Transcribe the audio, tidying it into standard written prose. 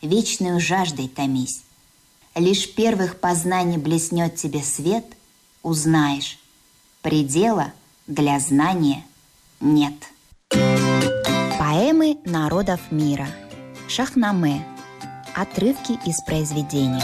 вечную жаждой томись. Лишь первых познаний блеснет тебе свет, узнаешь, предела для знания нет. Поэмы народов мира. Шахнаме. Отрывки из произведения.